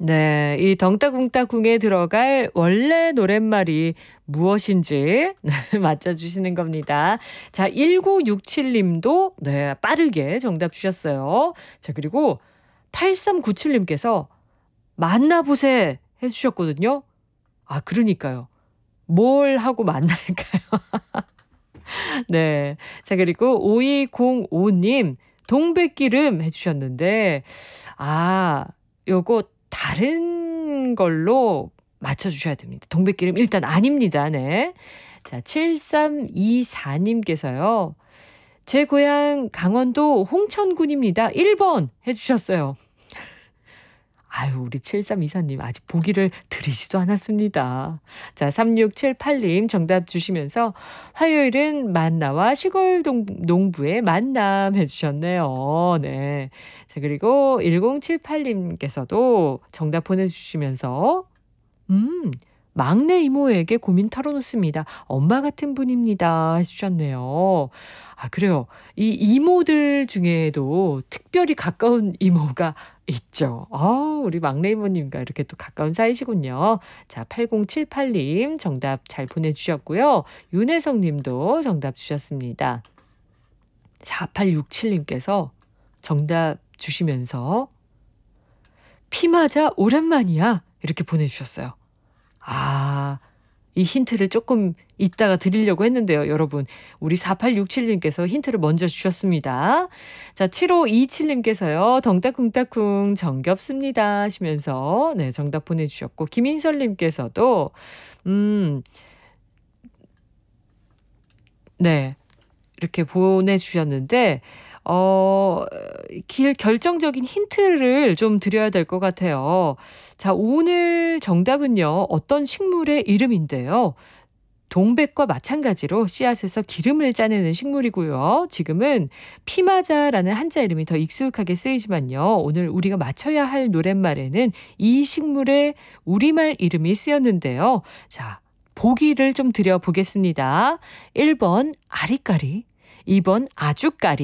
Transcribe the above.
네, 이 덩따궁따궁에 들어갈 원래 노랫말이 무엇인지 네, 맞춰주시는 겁니다. 자, 1967님도 네, 빠르게 정답 주셨어요. 자, 그리고 8397님께서 만나보세 해주셨거든요. 아, 그러니까요. 뭘 하고 만날까요? 네. 자, 그리고 5205님, 동백기름 해주셨는데, 아, 요거 다른 걸로 맞춰주셔야 됩니다. 동백기름 일단 아닙니다. 네. 자, 7324님께서요. 제 고향 강원도 홍천군입니다. 1번 해주셨어요. 아유, 우리 7324님 아직 보기를 드리지도 않았습니다. 자, 3678님 정답 주시면서 화요일은 만나와 시골 농부의 만남 해주셨네요. 네. 자, 그리고 1078님께서도 정답 보내주시면서 막내 이모에게 고민 털어놓습니다. 엄마 같은 분입니다. 해주셨네요. 아, 그래요. 이 이모들 중에도 특별히 가까운 이모가 있죠. 우리 막내 이모님과 이렇게 또 가까운 사이시군요. 자, 8078님 정답 잘 보내주셨고요. 윤혜성 님도 정답 주셨습니다. 4867님께서 정답 주시면서 피맞아 오랜만이야. 이렇게 보내주셨어요. 아, 이 힌트를 조금 이따가 드리려고 했는데요, 여러분. 우리 4867님께서 힌트를 먼저 주셨습니다. 자, 7527님께서요. 덩따쿵따쿵 정겹습니다 하시면서 네, 정답 보내주셨고, 김인설님께서도 네, 이렇게 보내주셨는데 결정적인 힌트를 좀 드려야 될 것 같아요. 자, 오늘 정답은요. 어떤 식물의 이름인데요. 동백과 마찬가지로 씨앗에서 기름을 짜내는 식물이고요. 지금은 피마자라는 한자 이름이 더 익숙하게 쓰이지만요. 오늘 우리가 맞춰야 할 노랫말에는 이 식물의 우리말 이름이 쓰였는데요. 자, 보기를 좀 드려보겠습니다. 1번 아리까리, 2번 아주까리,